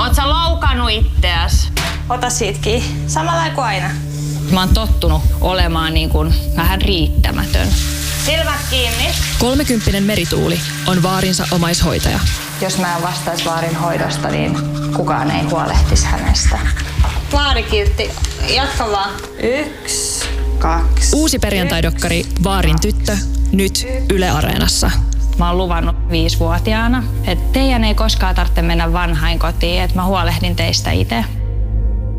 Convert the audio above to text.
Oot sä loukannut itteäs? Ota siitä kiinni. Samalla kuin aina. Mä oon tottunut olemaan niin kuin vähän riittämätön. Silmät kiinni. 30 Merituuli on vaarinsa omaishoitaja. Jos mä en vastaisi vaarin hoidosta, niin kukaan ei huolehtisi hänestä. Vaarikiltti. Jatka vaan. 1, 2. Uusi perjantaidokkari Vaarin tyttö, nyt Yle Areenassa. Mä oon luvannut 5-vuotiaana, että teidän ei koskaan tarvitse mennä vanhainkotiin, että mä huolehdin teistä itse.